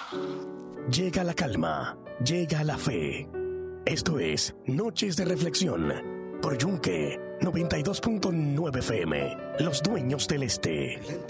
Llega la calma, llega la fe. Esto es Noches de Reflexión por Yunque 92.9 FM, los dueños del este.